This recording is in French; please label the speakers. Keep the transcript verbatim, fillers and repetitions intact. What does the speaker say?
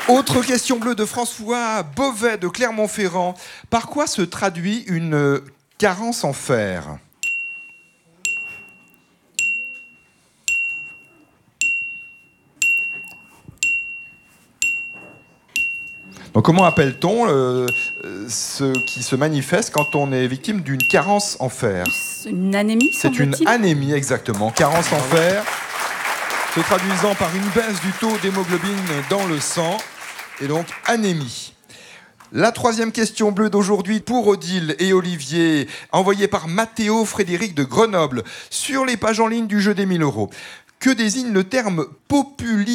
Speaker 1: Autre question bleue de François Beauvais de Clermont-Ferrand. Par quoi se traduit une carence en fer ? Donc comment appelle-t-on euh, ce qui se manifeste quand on est victime d'une carence en fer ?
Speaker 2: Une anémie,
Speaker 1: C'est une
Speaker 2: semble-t-il.
Speaker 1: anémie, exactement. Carence en fer, se traduisant par une baisse du taux d'hémoglobine dans le sang, et donc anémie. La troisième question bleue d'aujourd'hui pour Odile et Olivier, envoyée par Mathéo Frédéric de Grenoble, sur les pages en ligne du jeu des mille euros. Que désigne le terme populicule ?